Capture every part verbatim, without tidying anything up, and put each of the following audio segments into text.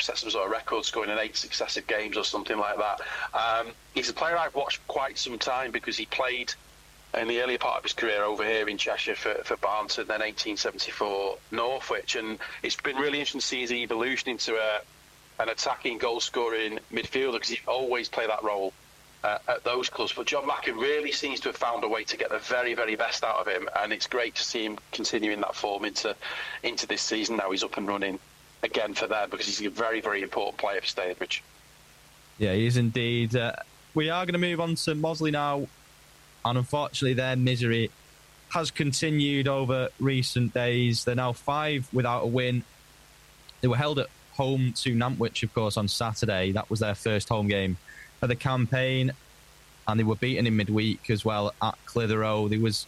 set some sort of record, scoring in eight successive games or something like that. Um, he's a player I've watched for quite some time because he played in the earlier part of his career over here in Cheshire for, for Barnton, then eighteen seventy-four Northwich, and it's been really interesting to see his evolution into a, an attacking, goal-scoring midfielder, because he always played that role uh, at those clubs. But John Mackin really seems to have found a way to get the very, very best out of him, and it's great to see him continuing that form into into this season. Now he's up and running again for them, because he's a very, very important player for Stalybridge. Yeah, he is indeed. Uh, we are going to move on to Moseley now. And unfortunately, their misery has continued over recent days. They're now five without a win. They were held at home to Nantwich, of course, on Saturday. That was their first home game of the campaign. And they were beaten in midweek as well at Clitheroe. There was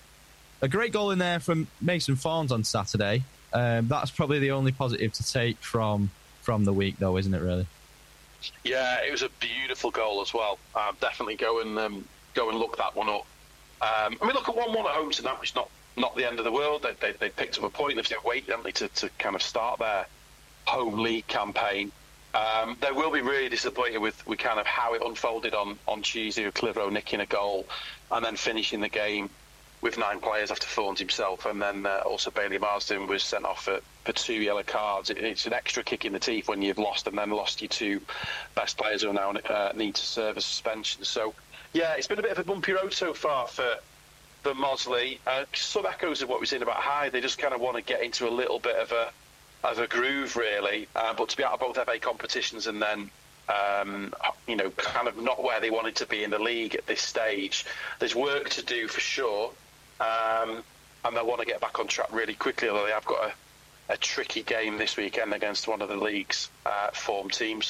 a great goal in there from Mason Fawns on Saturday. Um, that's probably the only positive to take from from the week, though, isn't it, really? Yeah, it was a beautiful goal as well. Uh, definitely go and... Um, go and look that one up. Um, I mean, look, at one one at home to Nantwich, not not the end of the world. They they, they picked up a point. They've waited, haven't they, to, to kind of start their home league campaign. Um, they will be really disappointed with, with kind of how it unfolded on, on Tuesday, with Clitheroe nicking a goal and then finishing the game with nine players after Fawns himself, and then uh, also Bailey Marsden was sent off for, for two yellow cards. It, it's an extra kick in the teeth when you've lost and then lost your two best players who now uh, need to serve a suspension. So, yeah, it's been a bit of a bumpy road so far for for Moseley. Uh, some echoes of what we've seen about Hyde. They just kind of want to get into a little bit of a of a groove, really. Uh, but to be out of both F A competitions and then, um, you know, kind of not where they wanted to be in the league at this stage. There's work to do for sure, um, and they want to get back on track really quickly. Although they have got a, a tricky game this weekend against one of the league's uh, form teams.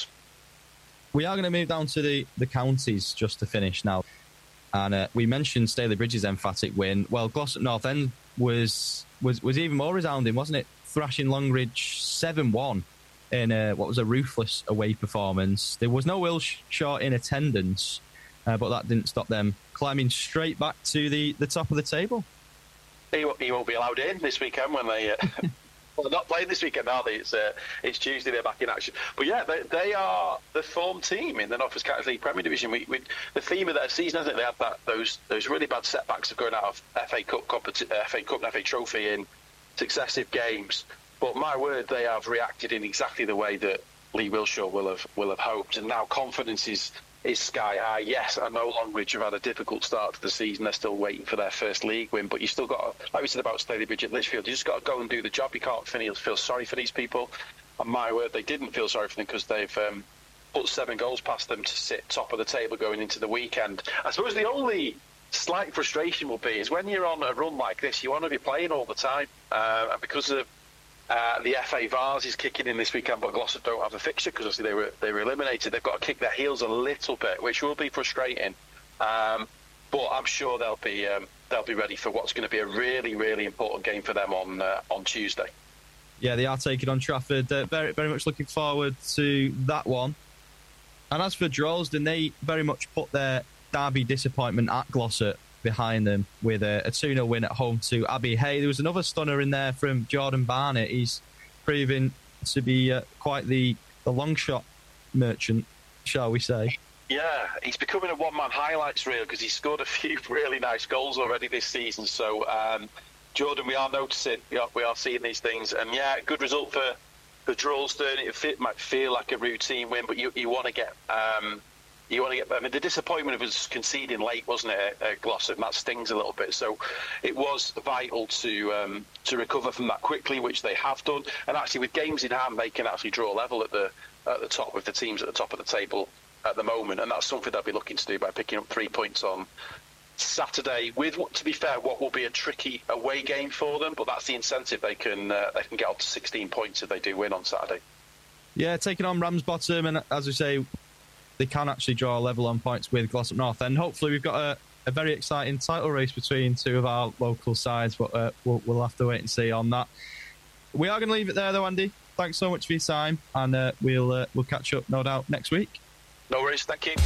We are going to move down to the, the counties just to finish now. And uh, we mentioned Stalybridge's emphatic win. Well, Glossop North End was, was was even more resounding, wasn't it? Thrashing Longridge seven one in a, what was a ruthless away performance. There was no Wiltshire in attendance, uh, but that didn't stop them climbing straight back to the, the top of the table. He, he won't be allowed in this weekend when they... Uh... Well, they're not playing this weekend, are they? It's, uh, it's Tuesday, they're back in action. But yeah, they, they are the form team in the North West Counties League Premier Division. We, we, the theme of their season, I think they had that, those those really bad setbacks of going out of F A Cup, competi- F A Cup and F A Trophy in successive games. But my word, they have reacted in exactly the way that Lee Wiltshire will have will have hoped. And now confidence is is sky high. Yes, I know Longridge have had a difficult start to the season. They're still waiting for their first league win, but you still got to, like we said about Stalybridge at Lichfield, you just got to go and do the job. You can't feel, feel sorry for these people. And my word, they didn't feel sorry for them because they've um, put seven goals past them to sit top of the table going into the weekend. I suppose the only slight frustration will be is when you're on a run like this, you want to be playing all the time. Uh, and because of Uh, the F A Vars is kicking in this weekend, but Glossop don't have a fixture because obviously they were they were eliminated. They've got to kick their heels a little bit, which will be frustrating. Um, but I'm sure they'll be um, they'll be ready for what's going to be a really really important game for them on uh, on Tuesday. Yeah, they are taking on Trafford. Uh, very very much looking forward to that one. And as for Droylsden, they very much put their derby disappointment at Glossop behind them with a, a two nil win at home to Abbey Hay. There was another stunner in there from Jordan Barnett. He's proving to be uh, quite the, the long shot merchant, shall we say. Yeah, he's becoming a one-man highlights reel because he's scored a few really nice goals already this season. So, um, Jordan, we are noticing, we are, we are seeing these things. And, yeah, good result for, for Droylsden. It fit, might feel like a routine win, but you, you want to get... Um, You want to get. I mean, the disappointment of us conceding late, wasn't it, at Glossop? And that stings a little bit. So, it was vital to um, to recover from that quickly, which they have done. And actually, with games in hand, they can actually draw level at the at the top with the teams at the top of the table at the moment. And that's something they'll be looking to do by picking up three points on Saturday. With, to be fair, what will be a tricky away game for them, but that's the incentive. They can uh, they can get up to sixteen points if they do win on Saturday. Yeah, taking on Ramsbottom, and as we say, they can actually draw a level on points with Glossop North, and hopefully we've got a, a very exciting title race between two of our local sides, but uh, we'll, we'll have to wait and see on that. We are going to leave it there though, Andy. Thanks so much for your time, and uh, we'll uh, we'll catch up no doubt next week. No worries, thank you.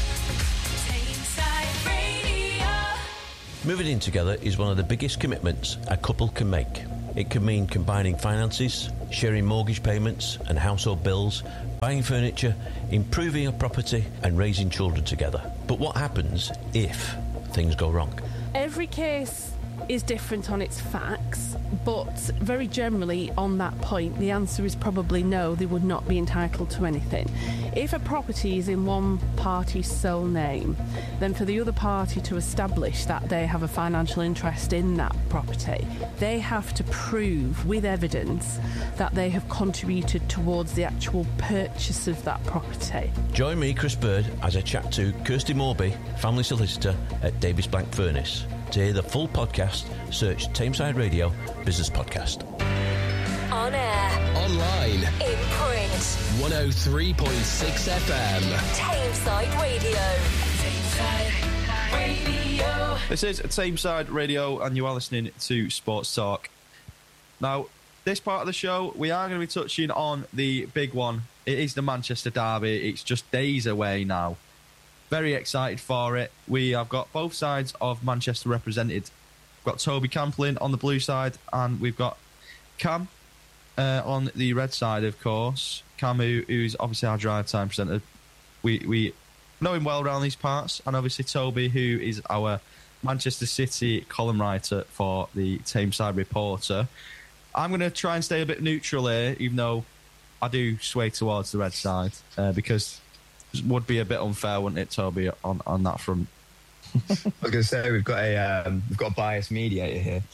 Moving in together is one of the biggest commitments a couple can make. It can mean combining finances, sharing mortgage payments and household bills, buying furniture, improving a property and raising children together. But what happens if things go wrong? Every case is different on its facts, but very generally on that point the answer is probably no, they would not be entitled to anything. If a property is in one party's sole name, then for the other party to establish that they have a financial interest in that property, they have to prove with evidence that they have contributed towards the actual purchase of that property. Join me, Chris Bird, as I chat to Kirsty Morby, family solicitor at Davis Blank Furness. To hear the full podcast, search Tameside Radio Business Podcast. On air. Online. In print. one oh three point six F M. Tameside Radio. Tameside Radio. This is Tameside Radio, and you are listening to Sports Talk. Now, this part of the show, we are going to be touching on the big one. It is the Manchester Derby. It's just days away now. Very excited for it. We have got both sides of Manchester represented. We've got Toby Camplin on the blue side, and we've got Cam uh, on the red side, of course. Cam, who, who's obviously our drive time presenter. We we know him well around these parts, and obviously Toby, who is our Manchester City column writer for the Tameside Reporter. I'm going to try and stay a bit neutral here, even though I do sway towards the red side, uh, because would be a bit unfair, wouldn't it, Toby, on, on that front? I was going to say we've got a um, we've got a biased mediator here.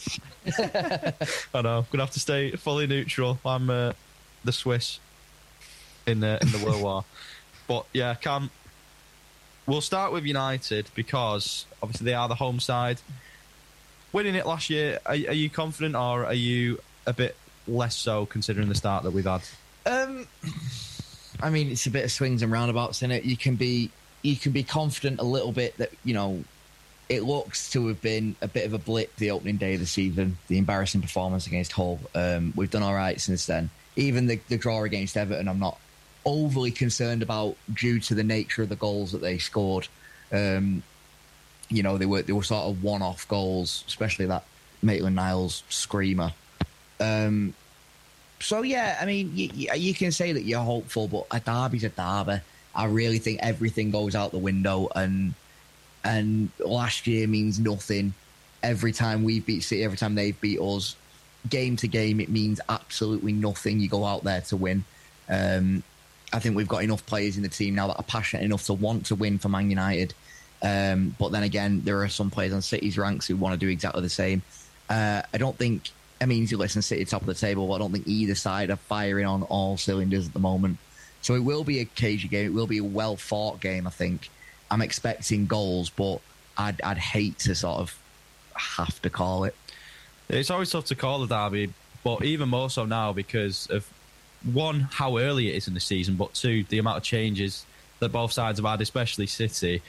I know. I'm going to have to stay fully neutral. I'm uh, the Swiss in the in the World War. But yeah, Cam, we'll start with United because obviously they are the home side. Winning it last year, are, are you confident, or are you a bit less so considering the start that we've had? Um. I mean, it's a bit of swings and roundabouts in it. You can be you can be confident a little bit that, you know, it looks to have been a bit of a blip the opening day of the season, the embarrassing performance against Hull. Um, we've done all right since then. Even the, the draw against Everton, I'm not overly concerned about due to the nature of the goals that they scored. Um, you know, they were they were sort of one-off goals, especially that Maitland-Niles screamer. Um So, yeah, I mean, you, you can say that you're hopeful, but a derby's a derby. I really think everything goes out the window, and and last year means nothing. Every time we beat City, every time they've beat us, game to game, it means absolutely nothing. You go out there to win. Um, I think we've got enough players in the team now that are passionate enough to want to win for Man United. Um, but then again, there are some players on City's ranks who want to do exactly the same. Uh, I don't think... I mean, you listen, City top of the table, but I don't think either side are firing on all cylinders at the moment. So it will be a cagey game. It will be a well-fought game, I think. I'm expecting goals, but I'd, I'd hate to sort of have to call it. It's always tough to call the derby, but even more so now because of, one, how early it is in the season, but two, the amount of changes that both sides have had, especially City.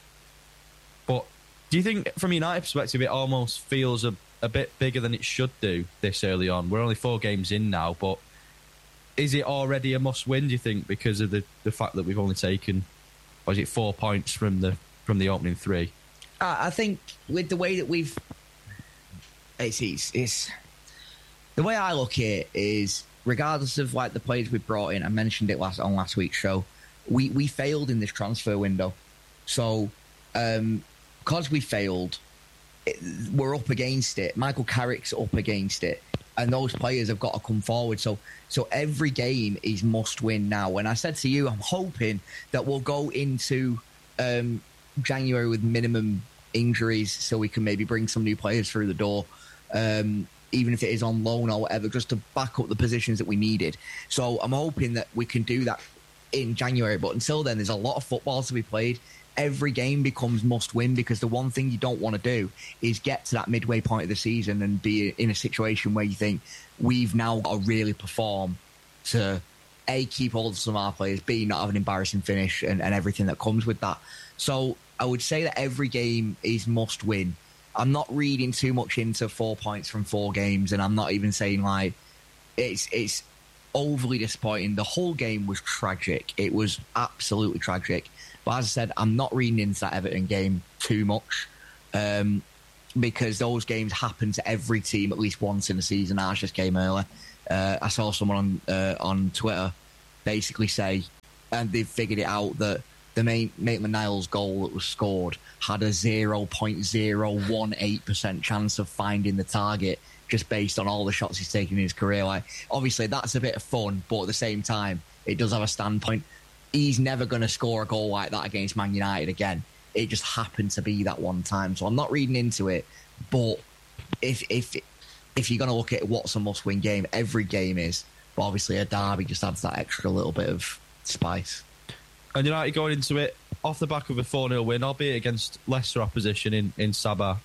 But do you think, from a United perspective, it almost feels a a bit bigger than it should do this early on? We're only four games in now, but is it already a must-win, do you think, because of the, the fact that we've only taken, or is it four points from the from the opening three? I think with the way that we've... It's, it's, it's the way I look at it is, regardless of like the players we brought in, I mentioned it last on last week's show, we, we failed in this transfer window. So, um, because we failed... we're up against it. Michael Carrick's up against it, and those players have got to come forward. So, so every game is must win now. And I said to you, I'm hoping that we'll go into um, January with minimum injuries, so we can maybe bring some new players through the door, um, even if it is on loan or whatever, just to back up the positions that we needed. So, I'm hoping that we can do that in January. But until then, there's a lot of football to be played. Every game becomes must-win, because the one thing you don't want to do is get to that midway point of the season and be in a situation where you think we've now got to really perform to, A, keep hold of some of our players, B, not have an embarrassing finish and, and everything that comes with that. So I would say that every game is must-win. I'm not reading too much into four points from four games, and I'm not even saying, like, it's it's overly disappointing. The whole game was tragic. It was absolutely tragic. But as I said, I'm not reading into that Everton game too much, um, because those games happen to every team at least once in a season. Ours just came early. Uh, I saw someone on uh, on Twitter basically say, and they've figured it out, that the main Maitland-Niles goal that was scored had a zero point zero one eight percent chance of finding the target just based on all the shots he's taken in his career. Like, obviously, that's a bit of fun, but at the same time, it does have a standpoint. He's never going to score a goal like that against Man United again. It just happened to be that one time. So I'm not reading into it, but if if if you're going to look at what's a must-win game, every game is. But obviously, a derby just adds that extra little bit of spice. And United going into it off the back of a four nil win, albeit against lesser opposition in, in Sabah.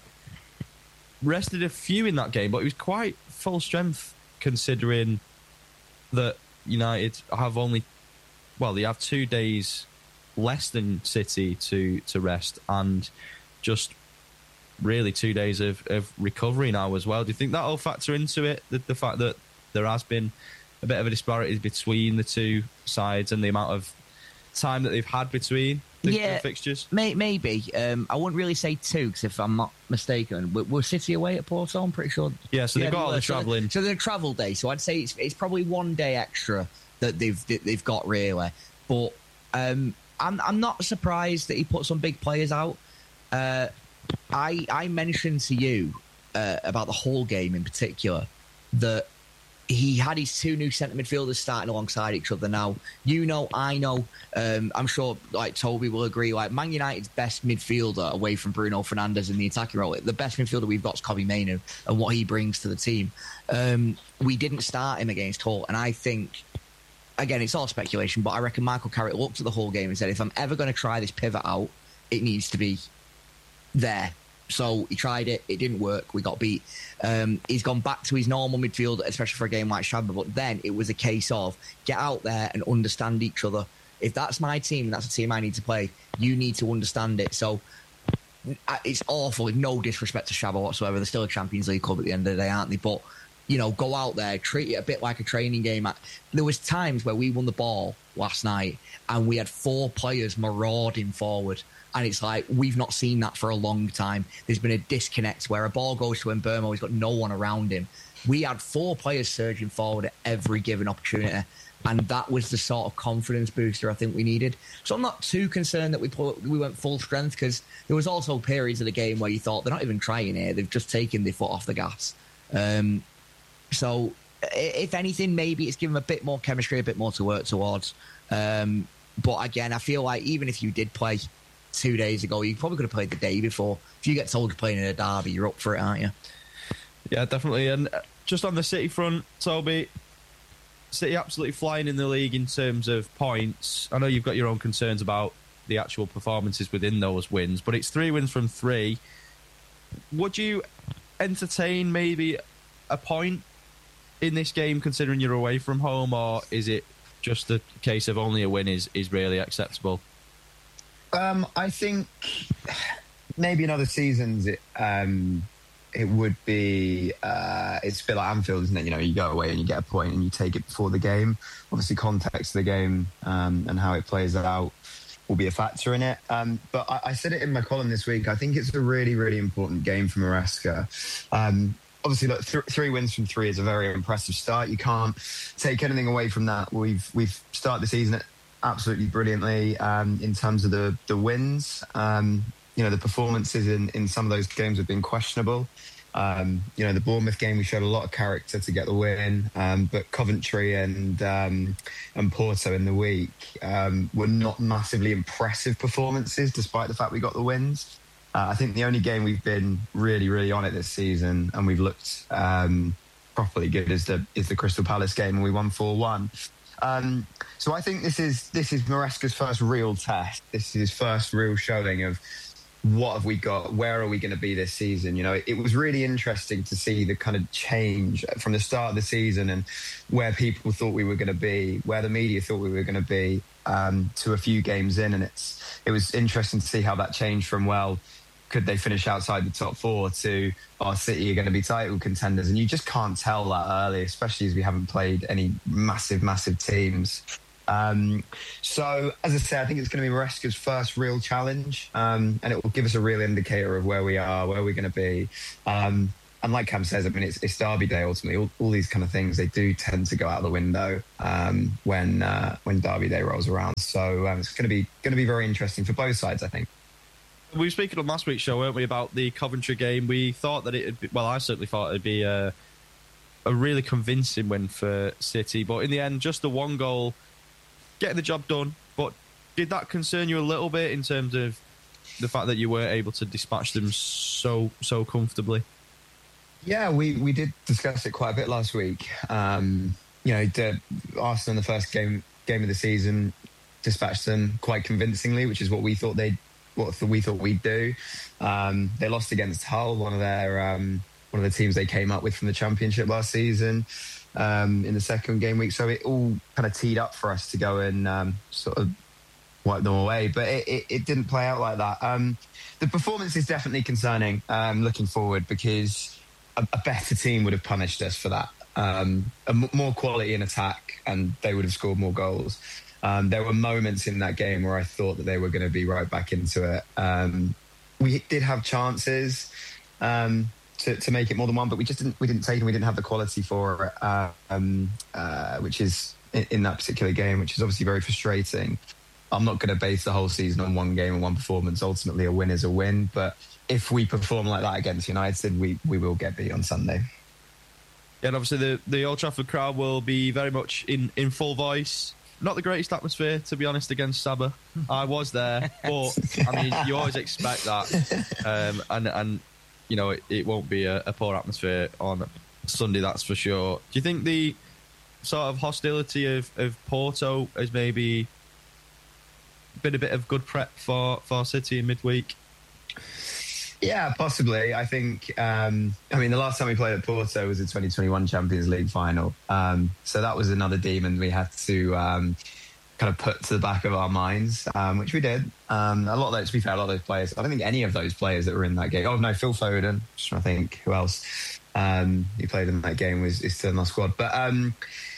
Rested a few in that game, but it was quite full strength considering that United have only, well, they have two days less than City to, to rest and just really two days of, of recovery now as well. Do you think that'll factor into it, the, the fact that there has been a bit of a disparity between the two sides and the amount of time that they've had between the, yeah, the fixtures? May, maybe. Um, I wouldn't really say two, because if I'm not mistaken, were, were City away at Porto? I'm pretty sure. Yeah, so they've yeah, got they all were. the travelling. So, so they're a travel day. So I'd say it's it's probably one day extra that they've that they've got really. But um, I'm I'm not surprised that he put some big players out. Uh, I I mentioned to you uh, about the whole game in particular that he had his two new centre midfielders starting alongside each other. Now, you know, I know, um, I'm sure, like, Toby will agree, like, Man United's best midfielder away from Bruno Fernandes in the attacking role, the best midfielder we've got is Kobbie Mainoo and what he brings to the team. Um, we didn't start him against Hull, and I think, again, it's all speculation, but I reckon Michael Carrick looked at the whole game and said, if I'm ever going to try this pivot out, it needs to be there. So he tried it, it didn't work, we got beat. Um, he's gone back to his normal midfield, especially for a game like Shabba, but then it was a case of get out there and understand each other. If that's my team and that's a team I need to play, you need to understand it. So it's awful, with no disrespect to Shabba whatsoever. They're still a Champions League club at the end of the day, aren't they? But, you know, go out there, treat it a bit like a training game. There was times where we won the ball last night and we had four players marauding forward. And it's like, we've not seen that for a long time. There's been a disconnect where a ball goes to Mbeumo, he's got no one around him. We had four players surging forward at every given opportunity. And that was the sort of confidence booster I think we needed. So I'm not too concerned that we put, we went full strength, because there was also periods of the game where you thought, they're not even trying here. They've just taken their foot off the gas. Um, so, if anything, maybe it's given a bit more chemistry, a bit more to work towards. Um, but again, I feel like even if you did play two days ago, you probably could have played the day before. If you get told you're playing in a derby, you're up for it, aren't you? Yeah, definitely. And just on the City front, Toby, City absolutely flying in the league in terms of points. I know you've got your own concerns about the actual performances within those wins, but it's three wins from three. Would you entertain maybe a point in this game, considering you're away from home, or is it just a case of only a win is, is really acceptable? Um, I think maybe in other seasons it um, it would be uh, it's a bit like Anfield, isn't it? You know, you go away and you get a point and you take it before the game. Obviously, context of the game um, and how it plays out will be a factor in it. Um, but I, I said it in my column this week. I think it's a really, really important game for Maresca. Um, obviously, look, th- three wins from three is a very impressive start. You can't take anything away from that. We've we've started the season at absolutely brilliantly um, in terms of the the wins. Um, you know, the performances in, in some of those games have been questionable. Um, you know, the Bournemouth game, we showed a lot of character to get the win, um, but Coventry and um, and Porto in the week um, were not massively impressive performances, despite the fact we got the wins. Uh, I think the only game we've been really, really on it this season, and we've looked um, properly good, is the is the Crystal Palace game, and we won four one. Um, so I think this is this is Maresca's first real test. This is his first real showing of what have we got? Where are we going to be this season? You know, it, it was really interesting to see the kind of change from the start of the season and where people thought we were going to be, where the media thought we were going to be, um, to a few games in. And it's it was interesting to see how that changed from, well, could they finish outside the top four, to our City are going to be title contenders. And you just can't tell that early, especially as we haven't played any massive, massive teams. Um, so, as I say, I think it's going to be Maresca's first real challenge, um, and it will give us a real indicator of where we are, where we're going to be. Um, and like Cam says, I mean, it's, it's Derby Day ultimately. All, all these kind of things, they do tend to go out the window um, when uh, when Derby Day rolls around. So um, it's going to be going to be very interesting for both sides, I think. We were speaking on last week's show, weren't we, about the Coventry game? We thought that it'd be, well, I certainly thought it'd be a, a really convincing win for City, but in the end, just the one goal, getting the job done. But did that concern you a little bit in terms of the fact that you weren't able to dispatch them so so comfortably? Yeah, we, we did discuss it quite a bit last week. Um, you know, the, Arsenal in the first game game of the season dispatched them quite convincingly, which is what we thought they'd what we thought we'd do. Um, they lost against Hull, one of their um, one of the teams they came up with from the Championship last season, um, in the second game week. So it all kind of teed up for us to go and um, sort of wipe them away, but it, it, it didn't play out like that. Um, the performance is definitely concerning um, looking forward, because a, a better team would have punished us for that. Um, a m- more quality in attack, and they would have scored more goals. Um, there were moments in that game where I thought that they were going to be right back into it. Um, we did have chances um, to, to make it more than one, but we just didn't. We didn't take them. We didn't have the quality for it, uh, um, uh, which is in, in that particular game, which is obviously very frustrating. I'm not going to base the whole season on one game and one performance. Ultimately, a win is a win. But if we perform like that against United, we we will get beat on Sunday. Yeah, and obviously the the Old Trafford crowd will be very much in, in full voice. Not the greatest atmosphere, to be honest, against Sabah. I was there, but I mean, you always expect that, um, and and you know it, it won't be a, a poor atmosphere on Sunday, that's for sure. Do you think the sort of hostility of, of Porto has maybe been a bit of good prep for, for City in midweek? Yeah, possibly. I think, um, I mean, the last time we played at Porto was the twenty twenty-one Champions League final. Um, so that was another demon we had to um, kind of put to the back of our minds, um, which we did. Um, a lot of those, to be fair, a lot of those players, I don't think any of those players that were in that game, oh no, Phil Foden, just trying to think who else um, who played in that game was is still in our squad. But um,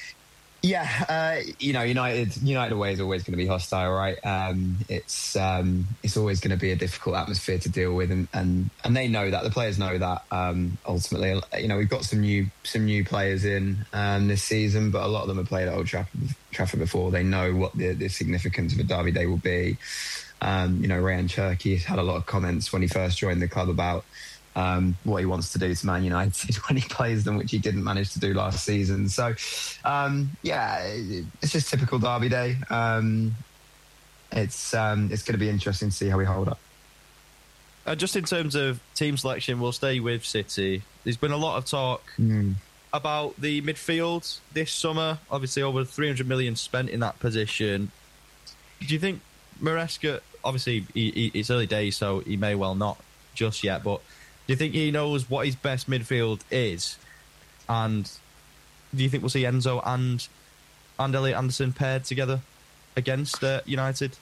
yeah, uh, you know, United United away is always going to be hostile, right? Um, it's um, it's always going to be a difficult atmosphere to deal with, and, and, and they know that. The players know that. Um, ultimately, you know, we've got some new some new players in um, this season, but a lot of them have played at Old Trafford, Trafford before. They know what the, the significance of a Derby Day will be. Um, you know, Ryan Cherky had a lot of comments when he first joined the club about Um, what he wants to do to Man United when he plays them, which he didn't manage to do last season. So, um, yeah, it's just typical Derby Day. Um, it's um, it's going to be interesting to see how we hold up. Uh, just in terms of team selection, we'll stay with City. There's been a lot of talk mm. about the midfield this summer. Obviously, over three hundred million spent in that position. Do you think Maresca, obviously, he, he, it's early days, so he may well not just yet, but do you think he knows what his best midfield is? And do you think we'll see Enzo and and Elliot Anderson paired together against uh, United?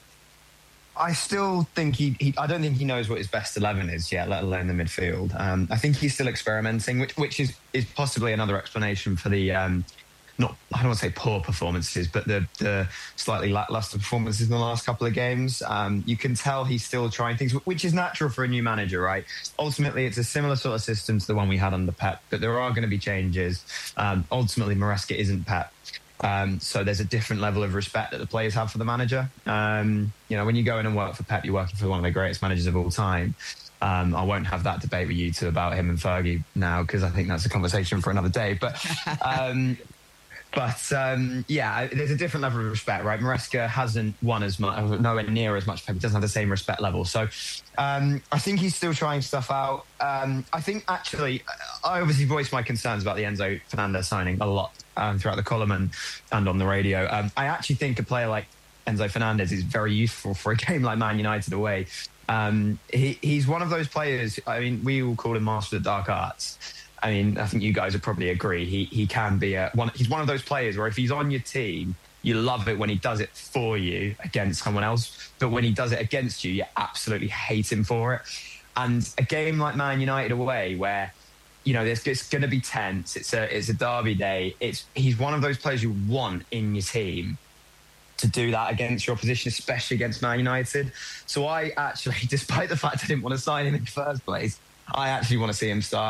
I still think he, he. I don't think he knows what his best eleven is yet, let alone the midfield. Um, I think he's still experimenting, which which is, is possibly another explanation for the um, not. I don't want to say poor performances, but the the slightly lackluster performances in the last couple of games. Um, you can tell he's still trying things, which is natural for a new manager, right? Ultimately, it's a similar sort of system to the one we had under Pep, but there are going to be changes. Um, ultimately, Maresca isn't Pep. Um, so there's a different level of respect that the players have for the manager. Um, you know, when you go in and work for Pep, you're working for one of the greatest managers of all time. Um, I won't have that debate with you two about him and Fergie now, because I think that's a conversation for another day. But um, But, um, yeah, there's a different level of respect, right? Maresca hasn't won as much, nowhere near as much. He doesn't have the same respect level. So um, I think he's still trying stuff out. Um, I think, actually, I obviously voiced my concerns about the Enzo Fernandez signing a lot um, throughout the column and, and on the radio. Um, I actually think a player like Enzo Fernandez is very useful for a game like Man United away. Um, he, he's one of those players, I mean, we all call him Master of the Dark Arts. I mean, I think you guys would probably agree. He he can be a one. He's one of those players where if he's on your team, you love it when he does it for you against someone else. But when he does it against you, you absolutely hate him for it. And a game like Man United away, where you know there's it's going to be tense. It's a it's a derby day. It's he's one of those players you want in your team to do that against your opposition, especially against Man United. So I actually, despite the fact I didn't want to sign him in the first place, I actually want to see him start.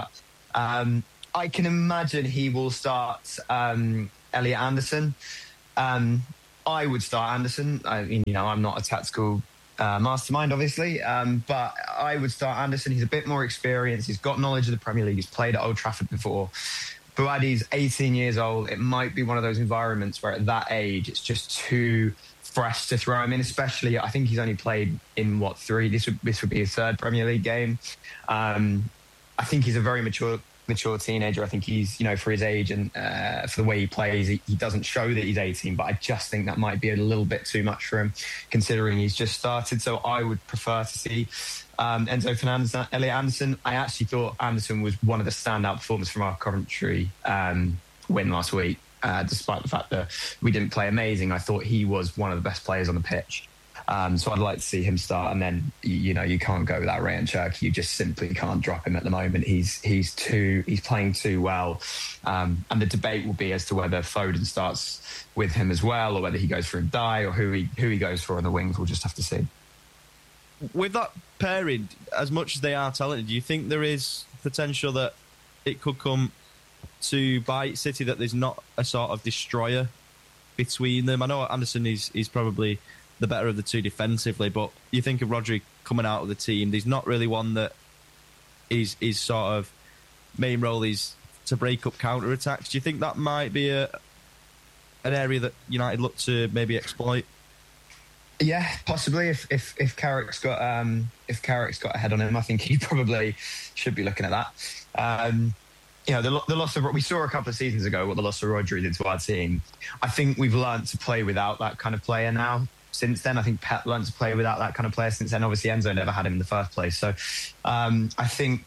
Um, I can imagine he will start um, Elliot Anderson. Um, I would start Anderson. I mean, you know, I'm not a tactical uh, mastermind, obviously, um, but I would start Anderson. He's a bit more experienced. He's got knowledge of the Premier League. He's played at Old Trafford before. Buadi's eighteen years old. It might be one of those environments where at that age, it's just too fresh to throw him in, especially I think he's only played in, what, three? This would, this would be his third Premier League game. Um, I think he's a very mature mature teenager. I think he's, you know, for his age and uh, for the way he plays, he, he doesn't show that he's eighteen, but I just think that might be a little bit too much for him, considering he's just started. So I would prefer to see um, Enzo Fernandez, Elliot Anderson. I actually thought Anderson was one of the standout performers from our Coventry um, win last week. Uh, despite the fact that we didn't play amazing, I thought he was one of the best players on the pitch. Um, so I'd like to see him start, and then you know you can't go without Rayan Cherki. You just simply can't drop him at the moment. He's he's too he's playing too well, um, and the debate will be as to whether Foden starts with him as well, or whether he goes for Dye, or who he who he goes for on the wings. We'll just have to see. With that pairing, as much as they are talented, do you think there is potential that it could come to bite City, that there's not a sort of destroyer between them? I know Anderson is, is probably the better of the two defensively, but you think of Rodri coming out of the team, there's not really one that is is sort of main role is to break up counter-attacks. Do you think that might be a an area that United look to maybe exploit? Yeah, possibly. If if if Carrick's got um, if Carrick's got a head on him, I think he probably should be looking at that. Um, You know, the, the loss of we saw a couple of seasons ago what the loss of Rodri did to our team. I think we've learned to play without that kind of player now. Since then, I think Pep learned to play without that kind of player. Since then, obviously Enzo never had him in the first place. So um, I think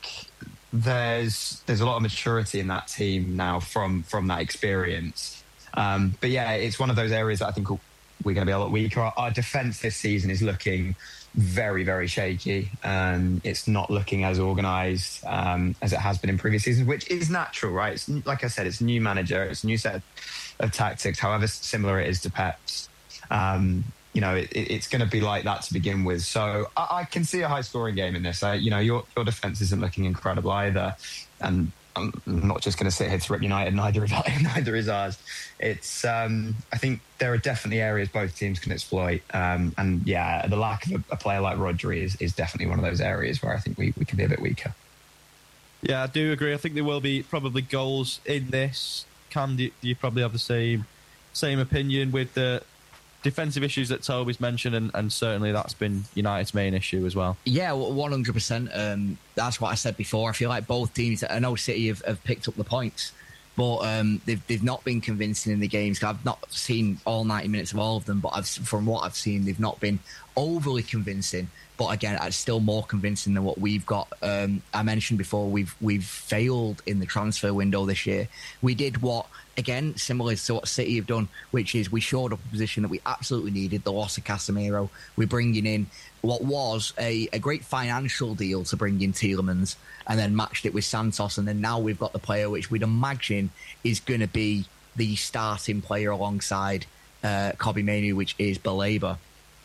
there's there's a lot of maturity in that team now from from that experience. Um, but yeah, it's one of those areas that I think we're going to be a lot weaker. Our, our defence this season is looking very, very shaky. Um, it's not looking as organised um, as it has been in previous seasons, which is natural, right? It's, like I said, it's a new manager, it's a new set of, of tactics, however similar it is to Pep's. Um, you know, it, it, it's going to be like that to begin with. So I, I can see a high-scoring game in this. I, you know, your, your defence isn't looking incredible either. And I'm not just going to sit here to rip United, neither, neither is ours. It's, um, I think there are definitely areas both teams can exploit. Um, and yeah, the lack of a, a player like Rodri is, is definitely one of those areas where I think we, we can be a bit weaker. Yeah, I do agree. I think there will be probably goals in this. Cam, do you, do you probably have the same same opinion with the defensive issues that Toby's mentioned, and, and certainly that's been United's main issue as well? Yeah, one hundred percent. Um, that's what I said before. I feel like both teams, I know City have, have picked up the points, but um, they've they've not been convincing in the games. I've not seen all ninety minutes of all of them, but I've, from what I've seen, they've not been overly convincing. But again, it's still more convincing than what we've got. Um, I mentioned before, we've we've failed in the transfer window this year. We did what, again, similar to what City have done, which is we showed up a position that we absolutely needed, the loss of Casemiro. We're bringing in what was a, a great financial deal to bring in Tielemans, and then matched it with Santos, and then now we've got the player which we'd imagine is going to be the starting player alongside uh, Kobbie Mainoo, which is Baleba.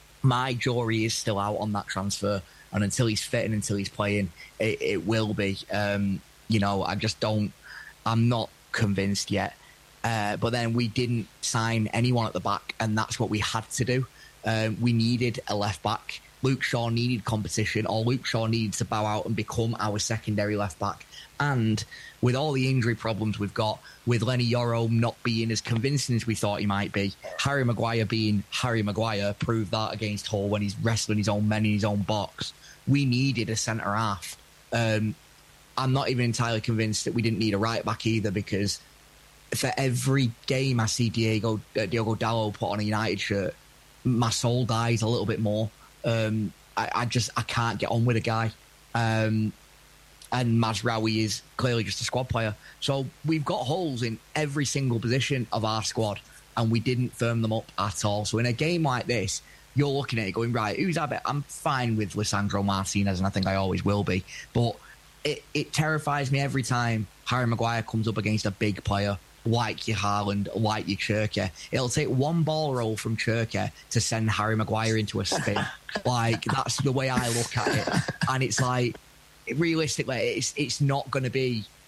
My jury is still out on that transfer, and until he's fit and until he's playing, it, it will be. Um, you know, I just don't, I'm not convinced yet. Uh, but then we didn't sign anyone at the back, and that's what we had to do. Um, we needed a left back. Luke Shaw needed competition, or Luke Shaw needs to bow out and become our secondary left back. And with all the injury problems we've got, with Lenny Yoro not being as convincing as we thought he might be, Harry Maguire being Harry Maguire, proved that against Hull when he's wrestling his own men in his own box. We needed a centre half. Um, I'm not even entirely convinced that we didn't need a right back either, because for every game I see Diego uh, Diogo Dalot put on a United shirt, my soul dies a little bit more. Um, I, I just I can't get on with a guy. Um, and Mazraoui is clearly just a squad player. So we've got holes in every single position of our squad, and we didn't firm them up at all. So in a game like this, you're looking at it going, right, who's our bet? I'm fine with Lisandro Martinez, and I think I always will be. But it, it terrifies me every time Harry Maguire comes up against a big player like your Haaland, like your Cherki. It'll take one ball roll from Cherki to send Harry Maguire into a spin. Like, that's the way I look at it. And it's like, realistically, it's it's not going to be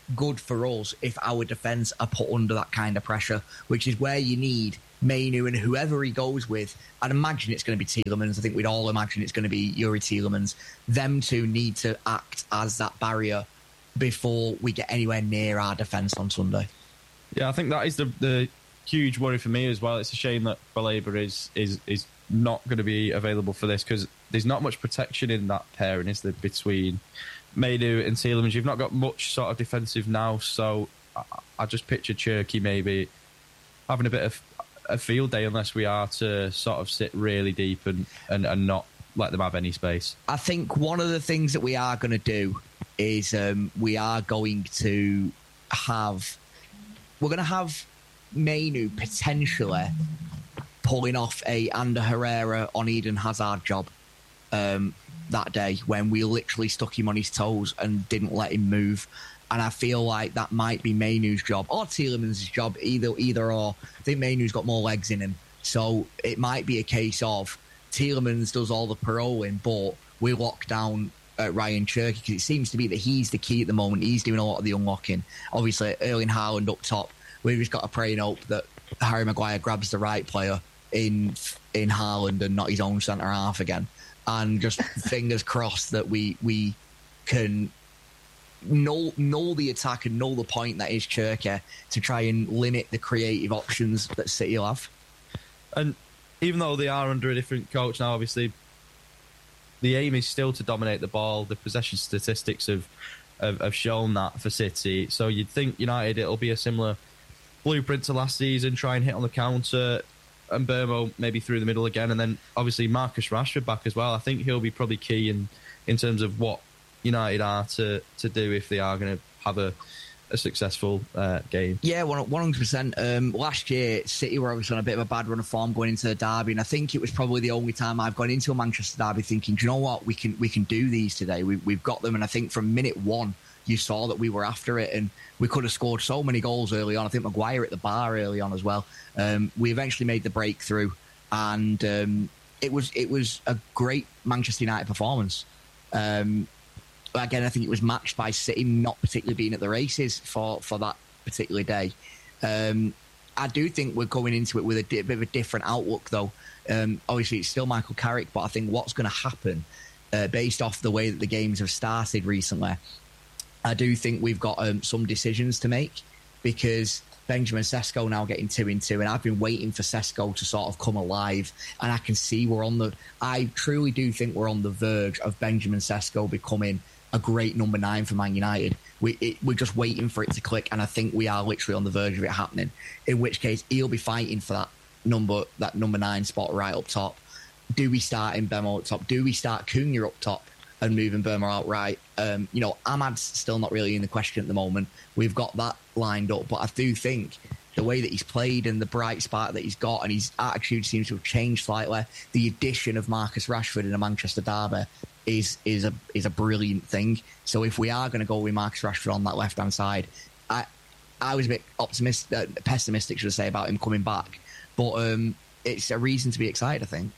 good for us if our defence are put under that kind of pressure, which is where you need Mainu and whoever he goes with. I'd imagine it's going to be Tielemans. I think we'd all imagine it's going to be Yuri Tielemans. Them two need to act as that barrier before we get anywhere near our defence on Sunday. Yeah, I think that is the the huge worry for me as well. It's a shame that Baleba is is is not going to be available for this, because there's not much protection in that pairing, is there, between Mainu and Tielemans. You've not got much sort of defensive now, so I, I just picture Cherki maybe having a bit of a field day unless we are to sort of sit really deep and, and, and not let them have any space. I think one of the things that we are going to do is um, we are going to have we're going to have Mainu potentially pulling off a Ander Herrera on Eden Hazard job um, that day when we literally stuck him on his toes and didn't let him move. And I feel like that might be Mainu's job or Tielemans' job, either either or. I think Mainu's got more legs in him. So it might be a case of Tielemans does all the paroling, but we lock down uh, Ryan Cherki, because it seems to be that he's the key at the moment. He's doing a lot of the unlocking. Obviously, Erling Haaland up top. We've just got to pray and hope that Harry Maguire grabs the right player in in Haaland and not his own centre-half again. And just fingers crossed that we we can know, know the attack and know the point that is Cherki to try and limit the creative options that City will have. And even though they are under a different coach now, obviously, the aim is still to dominate the ball. The possession statistics have, have, have shown that for City. So you'd think United, it'll be a similar blueprint to last season, try and hit on the counter, and Burmo maybe through the middle again. And then, obviously, Marcus Rashford back as well. I think he'll be probably key in, in terms of what United are to, to do if they are going to have a, a successful uh, game. Yeah, one hundred percent. Um, last year, City were obviously on a bit of a bad run of form going into the derby, and I think it was probably the only time I've gone into a Manchester derby thinking, do you know what, we can we can do these today. We, we've got them, and I think from minute one, you saw that we were after it, and we could have scored so many goals early on. I think Maguire at the bar early on as well. Um, we eventually made the breakthrough, and um, it was it was a great Manchester United performance. Um, Again, I think it was matched by City not particularly being at the races for, for that particular day. Um, I do think we're going into it with a di- bit of a different outlook, though. Um, obviously, it's still Michael Carrick, but I think what's going to happen, uh, based off the way that the games have started recently, I do think we've got um, some decisions to make, because Benjamin Sesko now getting two in two, and I've been waiting for Sesko to sort of come alive, and I can see we're on the... I truly do think we're on the verge of Benjamin Sesko becoming a great number nine for Man United. We, it, we're just waiting for it to click, and I think we are literally on the verge of it happening. In which case, he'll be fighting for that number that number nine spot right up top. Do we start in Bemo up top? Do we start Cunha up top and moving Burma out right? Um, you know, Ahmad's still not really in the question at the moment. We've got that lined up, but I do think the way that he's played and the bright spark that he's got, and his attitude seems to have changed slightly. The addition of Marcus Rashford in a Manchester derby is is a is a brilliant thing. So if we are going to go with Marcus Rashford on that left hand side, I I was a bit optimistic, uh, pessimistic, should I say, about him coming back, but um, it's a reason to be excited, I think.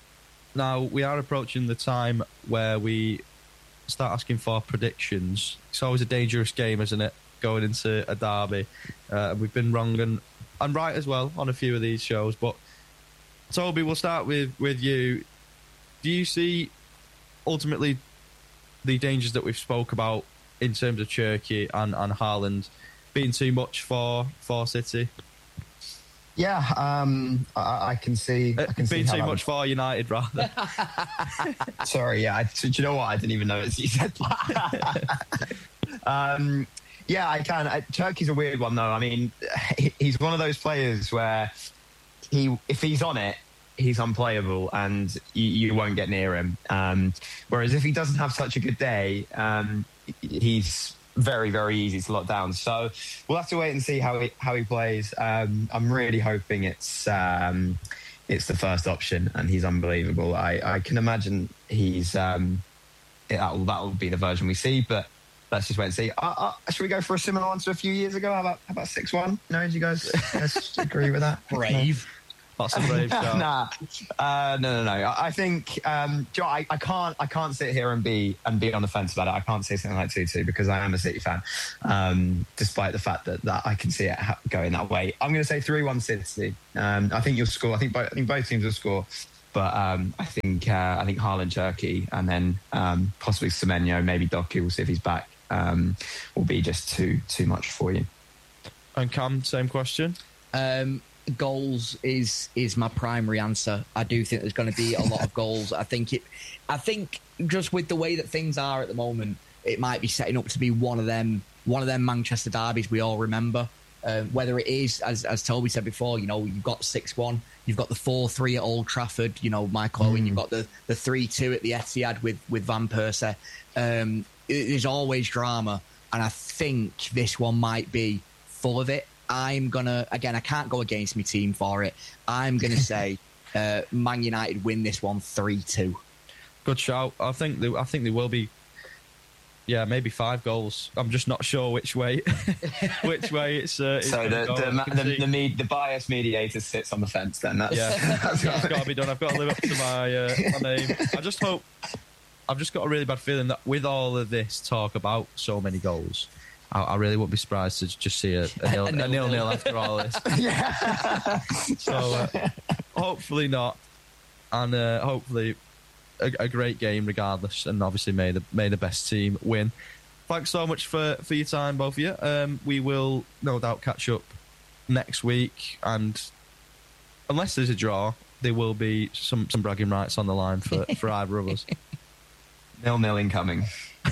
Now we are approaching the time where we start asking for predictions. It's always a dangerous game, isn't it? Going into a derby, uh, we've been wrong and and right as well on a few of these shows. But Toby, we'll start with with you. Do you see ultimately the dangers that we've spoke about in terms of Cherki and, and Haaland being too much for for City? Yeah, um, I, I can see. I can being see too how much for United, rather. Sorry, yeah. I, do you know what? I didn't even notice you said that. um, yeah, I can. I, Cherki's a weird one, though. I mean, he, he's one of those players where he, if he's on it, he's unplayable, and you, you won't get near him. Um, whereas if he doesn't have such a good day, um, he's very, very easy to lock down. So we'll have to wait and see how he how he plays. Um, I'm really hoping it's um, it's the first option, and he's unbelievable. I, I can imagine he's um, that'll that'll be the version we see, but let's just wait and see. Uh, uh, should we go for a similar one to a few years ago? How about how about six one? No, do you guys, guys agree with that? Brave. That's a brave shout. nah, uh, no, no, no. I, I think um, Joe, I, I can't, I can't sit here and be and be on the fence about it. I can't say something like two two because I am a City fan, um, despite the fact that, that I can see it ha- going that way. I'm going to say three one City. Um, I think you'll score. I think both, I think both teams will score, but um, I think uh, I think Haaland, Turkey, and then um, possibly Semenyo, maybe Doku. We'll see if he's back. Um, will be just too too much for you. And Cam, same question. Um, goals is is my primary answer. I do think there's going to be a lot of goals. I think it. I think just with the way that things are at the moment, it might be setting up to be one of them one of them Manchester derbies we all remember. Um, whether it is, as as Toby said before, you know, you've got six one, you've got the four three at Old Trafford, you know, Michael Owen, mm. you've got the the three two at the Etihad with with Van Persie. Um, it, there's always drama, and I think this one might be full of it. I'm gonna again. I can't go against my team for it. I'm gonna say uh, Man United win this one three two. Good shout. I think they, I think there will be. Yeah, maybe five goals. I'm just not sure which way. which way it's. Uh, it's so the go. the the, the, med, the bias mediator sits on the fence. Then that's yeah, that's it's got to be done. I've got to live up to my uh, my name. I just hope. I've just got a really bad feeling that with all of this talk about so many goals, I, I really wouldn't be surprised to just see a, a, nil, a nil nil after all this. Yeah. So uh, hopefully not, and uh, hopefully a, a great game regardless, and obviously may the may the best team win. Thanks so much for, for your time, both of you. Um, we will no doubt catch up next week, and unless there's a draw, there will be some, some bragging rights on the line for, for either of us. Nil nil incoming.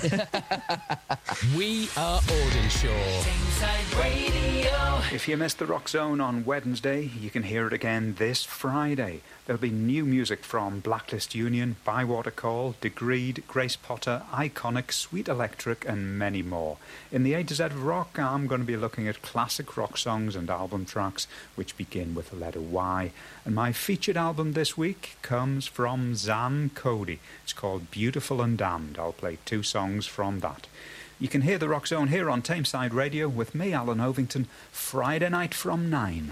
We are Audenshaw. Tameside Radio. If you missed the Rock Zone on Wednesday, you can hear it again this Friday. There'll be new music from Blacklist Union, Bywater Call, Degreed, Grace Potter, Iconic, Sweet Electric, and many more. In the A to Z of Rock, I'm going to be looking at classic rock songs and album tracks which begin with the letter Y. And my featured album this week comes from Zan Cody. It's called Beautiful and Damned. I'll play two songs from that. You can hear the Rock Zone here on Tameside Radio with me, Alan Ovington, Friday night from nine.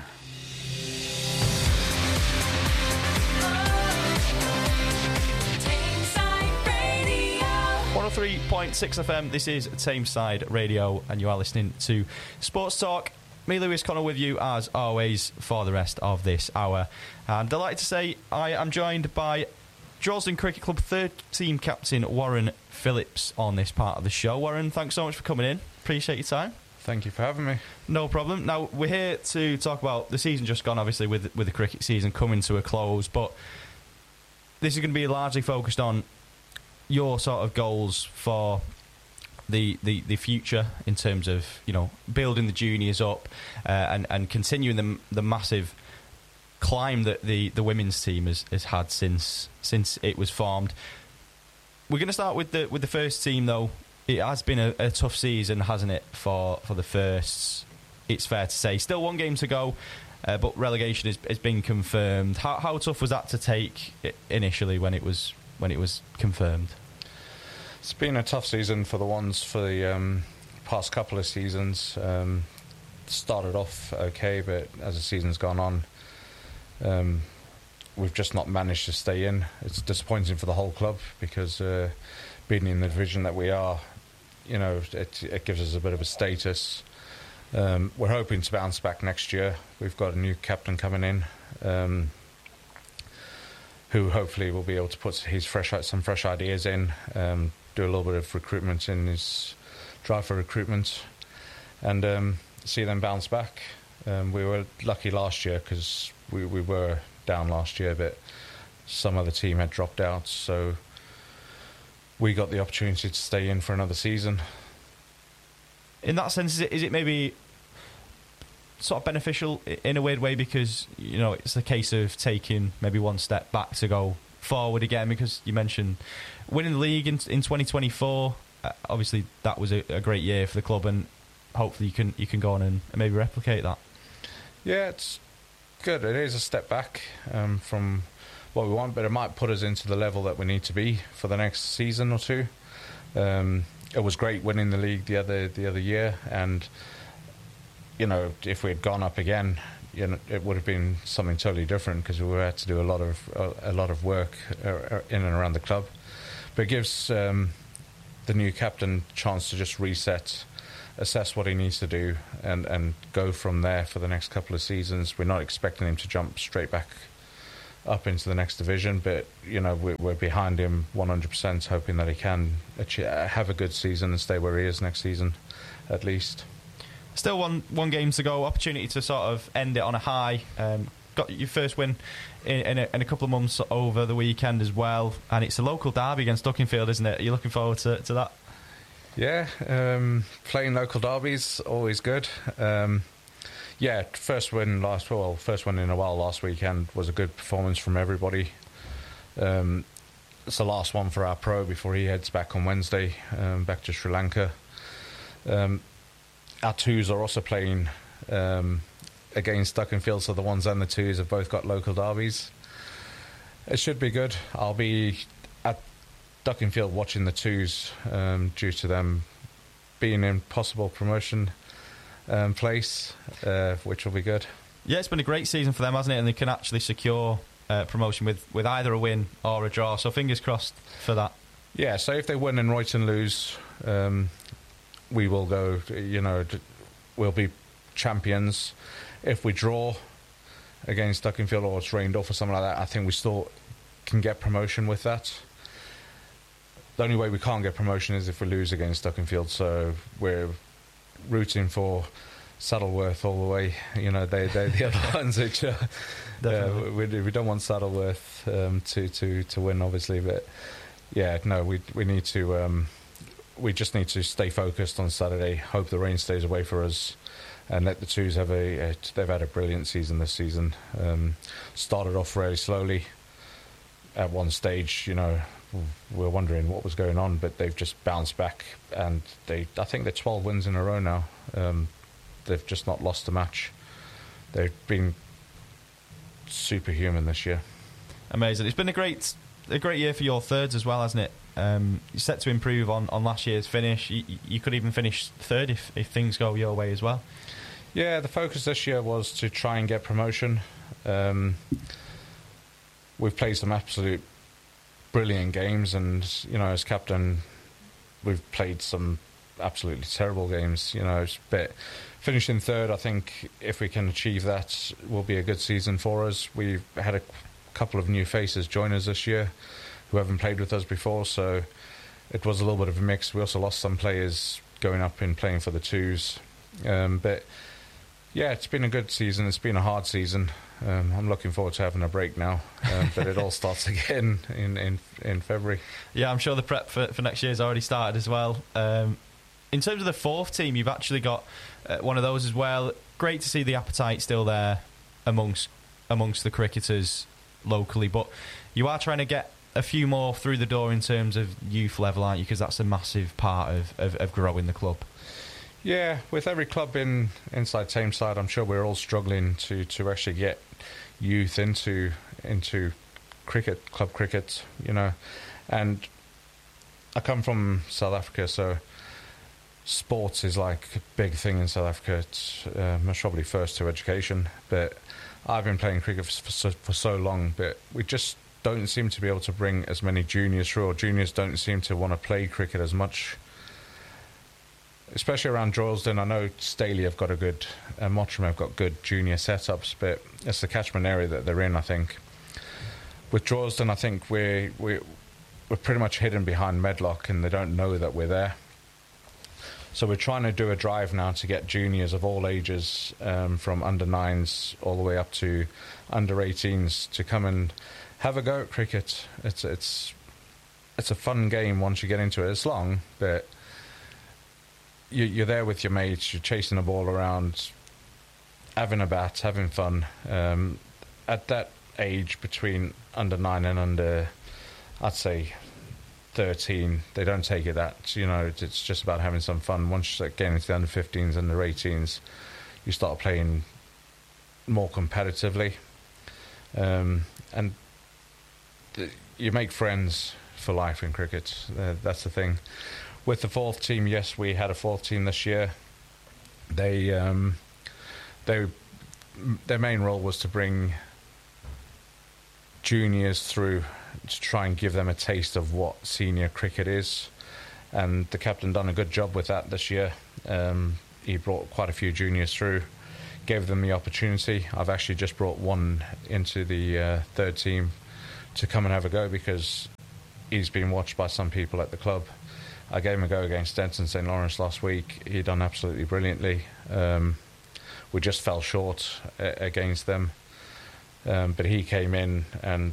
one oh three point six F M, this is Tameside Radio, and you are listening to Sports Talk. Me, Lewis Connor, with you as always for the rest of this hour. And delighted to say I am joined by Droylsden Cricket Club third team captain Warren Phillips on this part of the show. Warren, thanks so much for coming in. Appreciate your time. Thank you for having me. No problem. Now, we're here to talk about the season just gone, obviously, with, with the cricket season coming to a close, but this is going to be largely focused on your sort of goals for the, the, the future in terms of, you know, building the juniors up uh, and, and continuing the, the massive climb that the, the women's team has, has had since since it was formed. We're going to start with the with the first team, though. It has been a, a tough season, hasn't it, for, for the firsts? It's fair to say. Still one game to go, uh, but relegation has, has been confirmed. How, how tough was that to take initially when it was when it was confirmed? It's been a tough season for the ones for the um, past couple of seasons. Um, started off okay, but as the season's gone on, um, we've just not managed to stay in. It's disappointing for the whole club because uh, being in the division that we are, you know, it, it gives us a bit of a status. Um, we're hoping to bounce back next year. We've got a new captain coming in, um, who hopefully will be able to put his fresh some fresh ideas in, um, do a little bit of recruitment in his drive for recruitment, and um, see them bounce back. Um, we were lucky last year because we, we were down last year, but some other team had dropped out, so we got the opportunity to stay in for another season. In that sense, is it, is it maybe sort of beneficial in a weird way because, you know, it's a case of taking maybe one step back to go forward again? Because you mentioned winning the league in, in twenty twenty-four. Uh, obviously, that was a, a great year for the club, and hopefully you can you can go on and maybe replicate that. Yeah, it's good. It is a step back um, from what we want, but it might put us into the level that we need to be for the next season or two. Um, it was great winning the league the other the other year, and you know, if we had gone up again, you know, it would have been something totally different because we had to do a lot of a, a lot of work uh, in and around the club. But it gives um, the new captain a chance to just reset, assess what he needs to do, and, and go from there for the next couple of seasons. We're not expecting him to jump straight back up into the next division, but you know we're, we're behind him one hundred percent, hoping that he can achieve, have a good season and stay where he is next season, at least. Still one one game to go. Opportunity to sort of end it on a high. Um, got your first win in, in, a, in a couple of months over the weekend as well, and it's a local derby against Duckingfield, isn't it? Are you looking forward to, to that? Yeah, um, playing local derbies always good. Um, yeah, first win last well, first win in a while last weekend was a good performance from everybody. Um, it's the last one for our pro before he heads back on Wednesday, um, back to Sri Lanka. Um, Our twos are also playing um, against Duckingfield, so the ones and the twos have both got local derbies. It should be good. I'll be at Duckingfield watching the twos um, due to them being in possible promotion um, place, uh, which will be good. Yeah, it's been a great season for them, hasn't it? And they can actually secure uh, promotion with, with either a win or a draw, so fingers crossed for that. Yeah, so if they win and Royton lose, um, we will go, you know, we'll be champions. If we draw against Duckingfield or it's rained off or something like that, I think we still can get promotion with that. The only way we can't get promotion is if we lose against Duckingfield, so we're rooting for Saddleworth all the way. You know, they, they're the other ones which uh, uh, we, we don't want Saddleworth um, to, to, to win, obviously, but yeah, no, we we need to... Um, we just need to stay focused on Saturday, hope the rain stays away for us, and let the twos have a, a they've had a brilliant season this season. Um, started off really slowly. At one stage, you know, we were wondering what was going on, but they've just bounced back, and they I think they're twelve wins in a row now. Um, they've just not lost a match. They've been superhuman this year. Amazing. It's been a great a great year for your thirds as well, hasn't it? Um, you're set to improve on, on last year's finish. You, you could even finish third if, if things go your way as well. Yeah, the focus this year was to try and get promotion. Um, we've played some absolute brilliant games, and you know, as captain, we've played some absolutely terrible games. You know, but finishing third, I think if we can achieve that, will be a good season for us. We've had a couple of new faces join us this year who haven't played with us before, so it was a little bit of a mix. We also lost some players going up and playing for the twos, um, but yeah, it's been a good season. It's been a hard season. um, I'm looking forward to having a break now, um, but it all starts again in, in in February. Yeah, I'm sure the prep for, for next year's already started as well. Um, in terms of the fourth team, you've actually got uh, one of those as well. Great to see the appetite still there amongst amongst the cricketers locally, but you are trying to get a few more through the door in terms of youth level, aren't you? Because that's a massive part of, of, of growing the club. Yeah, with every club in inside Tameside, I'm sure we're all struggling to, to actually get youth into into cricket, club cricket, you know. And I come from South Africa, so sports is like a big thing in South Africa. It's uh, most probably first to education, but I've been playing cricket for so, for so long, but we just don't seem to be able to bring as many juniors through, or juniors don't seem to want to play cricket as much, especially around Droylsden. I know Staley have got a good, uh, Mottram have got good junior setups, but it's the catchment area that they're in, I think. With Droylsden, I think we're, we're, we're pretty much hidden behind Medlock, and they don't know that we're there. So we're trying to do a drive now to get juniors of all ages, um, from under nines all the way up to under eighteens, to come and have a go at cricket. It's it's it's a fun game once you get into it. It's long, but you, you're there with your mates. You're chasing the ball around, having a bat, having fun. Um, at that age, between under nine and under, I'd say thirteen, they don't take it that, you know, it's just about having some fun. Once you start getting into the under fifteens and under eighteens, you start playing more competitively, um, and th- you make friends for life in cricket. Uh, that's the thing. With the fourth team, yes, we had a fourth team this year. They um, they their main role was to bring juniors through to try and give them a taste of what senior cricket is, and the captain done a good job with that this year. Um, he brought quite a few juniors through, gave them the opportunity. I've actually just brought one into the uh, third team to come and have a go because he's been watched by some people at the club. I gave him a go against Denton Saint Lawrence last week. He done absolutely brilliantly. Um, we just fell short a- against them, um, but he came in and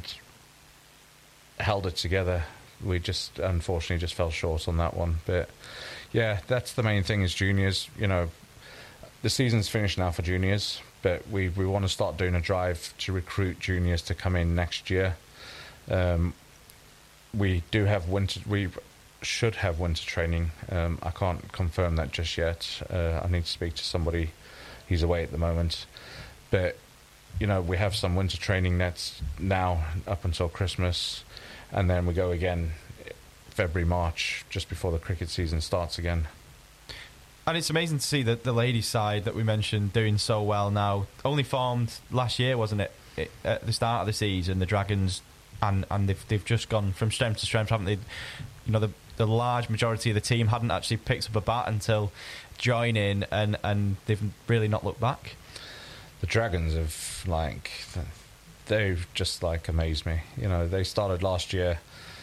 held it together. We just unfortunately just fell short on that one. But yeah, that's the main thing is juniors. You know, the season's finished now for juniors, but we we want to start doing a drive to recruit juniors to come in next year. Um, we do have winter. We should have winter training. Um, I can't confirm that just yet. Uh, I need to speak to somebody. He's away at the moment, but you know we have some winter training that's now up until Christmas, and then we go again February, March, just before the cricket season starts again. And it's amazing to see that the ladies' side that we mentioned doing so well now. Only formed last year, wasn't it? it at the start of the season, the Dragons, and and they've they've just gone from strength to strength, haven't they? You know, the the large majority of the team hadn't actually picked up a bat until joining, and and they've really not looked back. The Dragons have like they've just like amazed me. You know, they started last year.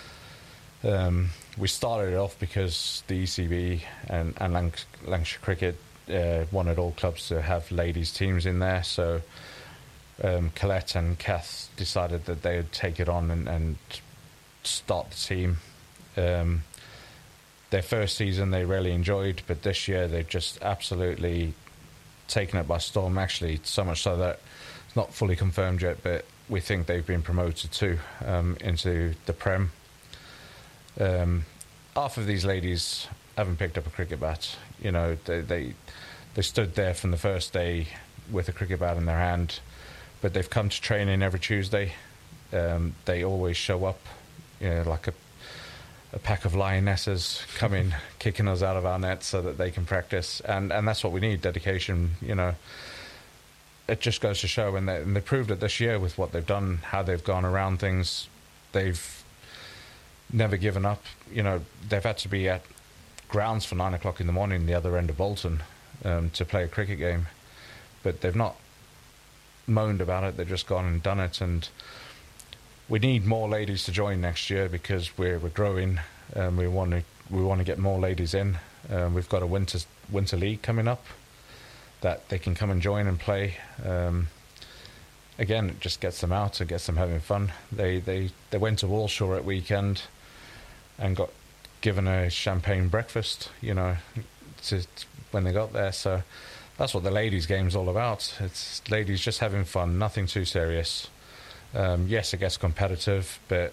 Um, we started it off because the E C B and, and Lanc- Lancashire Cricket uh, wanted all clubs to have ladies teams in there, so um, Colette and Kath decided that they would take it on and, and start the team. Um, their first season they really enjoyed, but this year they've just absolutely taken it by storm, actually, so much so that it's not fully confirmed yet, but we think they've been promoted too um, into the Prem. Um, half of these ladies haven't picked up a cricket bat. You know, they, they they stood there from the first day with a cricket bat in their hand, but they've come to training every Tuesday. Um, they always show up, you know, like a a pack of lionesses coming, kicking us out of our nets so that they can practice, and and that's what we need, dedication. You know, it just goes to show, and they, and they proved it this year with what they've done, how they've gone around things. They've never given up. You know, they've had to be at grounds for nine o'clock in the morning, the other end of Bolton, um, to play a cricket game, but they've not moaned about it. They've just gone and done it, and we need more ladies to join next year because we're we're growing, and we want to we want to get more ladies in. Um, we've got a winter winter league coming up that they can come and join and play. Um, again, it just gets them out, it gets them having fun. They they they went to Walshaw at weekend and got given a champagne breakfast, you know, to, to, when they got there. So that's what the ladies' game's all about. It's ladies just having fun, nothing too serious. Um, yes, it gets competitive, but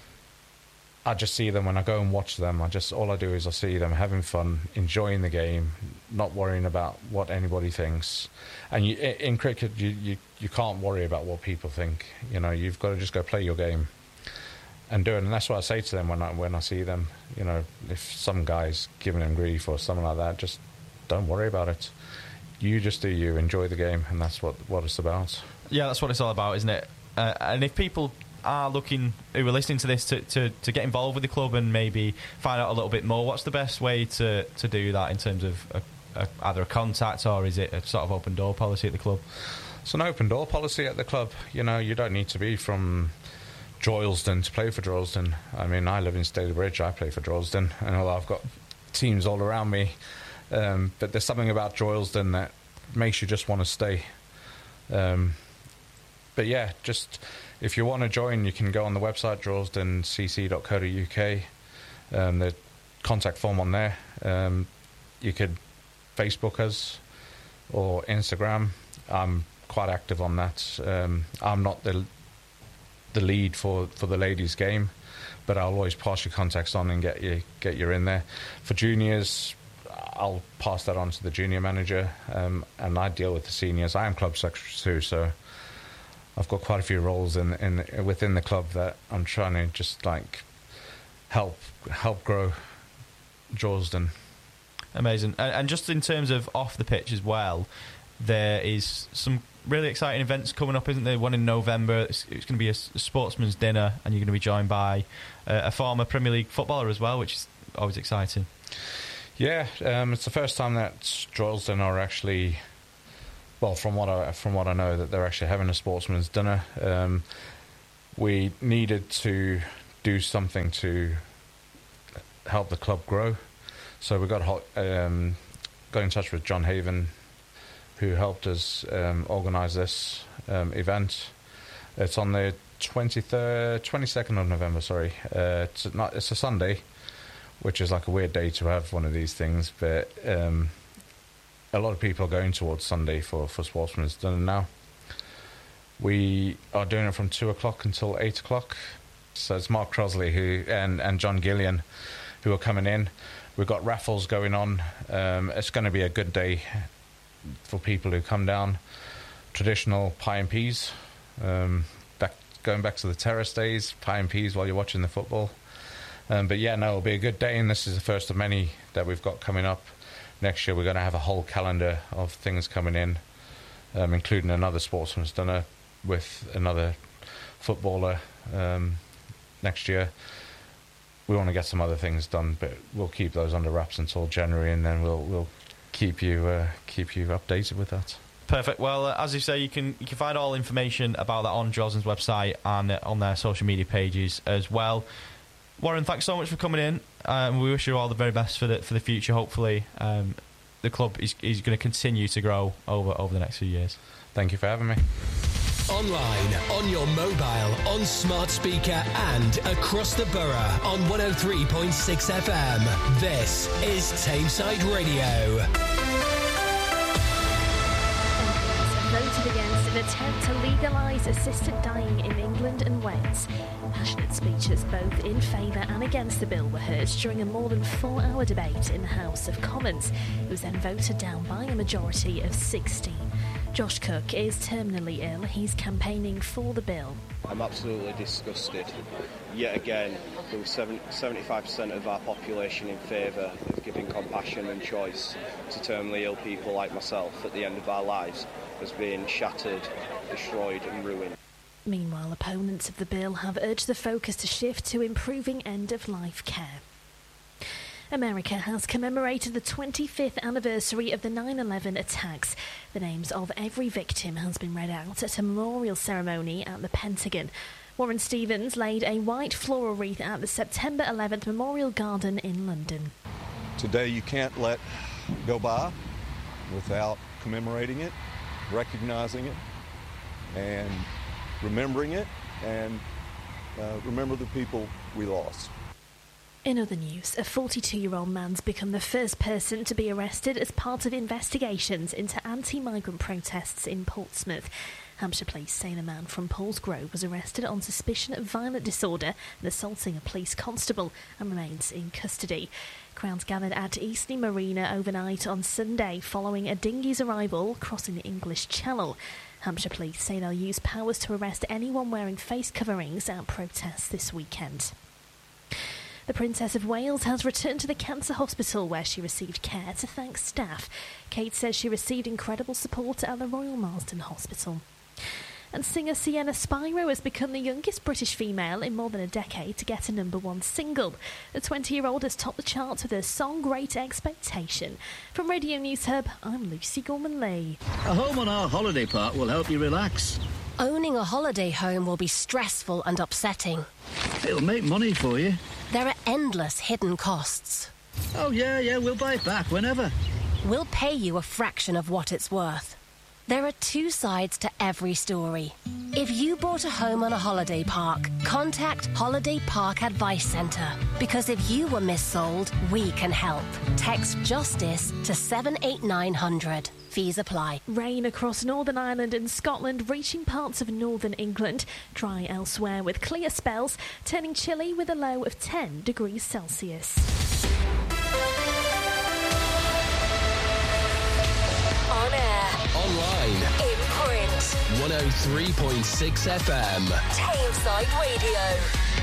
I just see them when I go and watch them. I just all I do is I see them having fun, enjoying the game, not worrying about what anybody thinks. And you, in cricket, you, you you can't worry about what people think. You know, you've got to just go play your game and do it. And that's what I say to them when I when I see them. You know, if some guy's giving them grief or something like that, just don't worry about it. You just do you, enjoy the game, and that's what what it's about. Yeah, that's what it's all about, isn't it? Uh, and if people are looking, who are listening to this, to, to, to get involved with the club and maybe find out a little bit more, what's the best way to, to do that in terms of a, a, either a contact, or is it a sort of open door policy at the club? It's an open door policy at the club. You know, you don't need to be from Droylsden to play for Droylsden. I mean, I live in Stalybridge, I play for Droylsden, and although I've got teams all around me, um, but there's something about Droylsden that makes you just want to stay. Um But yeah, just if you want to join, you can go on the website, droylsden c c dot co dot u k. Um, the contact form on there. Um, you could Facebook us or Instagram. I'm quite active on that. Um, I'm not the the lead for, for the ladies' game, but I'll always pass your contacts on and get you get you in there. For juniors, I'll pass that on to the junior manager, um, and I deal with the seniors. I am club secretary too, so I've got quite a few roles in in within the club that I'm trying to just like help help grow Droylsden. Amazing. And, and just in terms of off the pitch as well, there is some really exciting events coming up, isn't there? One in November. It's, it's going to be a, a sportsman's dinner, and you're going to be joined by uh, a former Premier League footballer as well, which is always exciting. Yeah, um, it's the first time that Droylsden are actually, well, from what I from what I know, that they're actually having a sportsman's dinner. Um, we needed to do something to help the club grow, so we got hot, um, got in touch with John Haven, who helped us um, organise this um, event. It's on the twenty-third, twenty-second of November, sorry. Uh, it's, not, it's a Sunday, which is like a weird day to have one of these things, but um, a lot of people are going towards Sunday for, for Sportsman's Dinner now. We are doing it from two o'clock until eight o'clock. So it's Mark Crosley who and, and John Gillian who are coming in. We've got raffles going on. Um, it's going to be a good day for people who come down. Traditional pie and peas. Um, back, going back to the terrace days, pie and peas while you're watching the football. Um, but yeah, no, it'll be a good day, and this is the first of many that we've got coming up. Next year we're going to have a whole calendar of things coming in, um, including another sportsman's dinner with another footballer um, next year. We want to get some other things done, but we'll keep those under wraps until January, and then we'll we'll keep you uh, keep you updated with that. Perfect. Well, uh, as you say, you can you can find all information about that on Droylsden's website and uh, on their social media pages as well. Warren, thanks so much for coming in. Um, we wish you all the very best for the for the future. Hopefully, um, the club is is going to continue to grow over over the next few years. Thank you for having me. Online, on your mobile, on smart speaker, and across the borough on one oh three point six F M. This is Tameside Radio. Voted against an attempt to legalise assisted dying in England and Wales. Passionate speeches both in favour and against the bill were heard during a more than four-hour debate in the House of Commons. It was then voted down by a majority of sixteen. Josh Cook is terminally ill. He's campaigning for the bill. I'm absolutely disgusted. Yet again, there was seventy-five percent of our population in favour of giving compassion and choice to terminally ill people like myself at the end of our lives as being shattered, destroyed and ruined. Meanwhile, opponents of the bill have urged the focus to shift to improving end-of-life care. America has commemorated the twenty-fifth anniversary of the nine eleven attacks. The names of every victim has been read out at a memorial ceremony at the Pentagon. Warren Stevens laid a white floral wreath at the September eleventh Memorial Garden in London. Today you can't let go by without commemorating it, recognizing it, and remembering it, and uh, remember the people we lost. In other news, a forty-two-year-old man's become the first person to be arrested as part of investigations into anti-migrant protests in Portsmouth. Hampshire police say the man from Paul's Grove was arrested on suspicion of violent disorder and assaulting a police constable and remains in custody. Crowds gathered at Eastleigh Marina overnight on Sunday following a dinghy's arrival crossing the English Channel. Hampshire police say they'll use powers to arrest anyone wearing face coverings at protests this weekend. The Princess of Wales has returned to the cancer hospital where she received care to thank staff. Kate says she received incredible support at the Royal Marsden Hospital. And singer Sienna Spiro has become the youngest British female in more than a decade to get a number one single. The twenty-year-old has topped the charts with her song Great Expectation. From Radio News Hub, I'm Lucy Gorman-Lee. A home on our holiday park will help you relax. Owning a holiday home will be stressful and upsetting. It'll make money for you. There are endless hidden costs. Oh, yeah, yeah, we'll buy it back whenever. We'll pay you a fraction of what it's worth. There are two sides to every story. If you bought a home on a holiday park, contact Holiday Park Advice Centre. Because if you were missold, we can help. Text JUSTICE to seven eight nine hundred. Fees apply. Rain across Northern Ireland and Scotland, reaching parts of northern England. Dry elsewhere with clear spells, turning chilly with a low of ten degrees Celsius. On air. Online. In print. one oh three point six F M. Tameside Radio.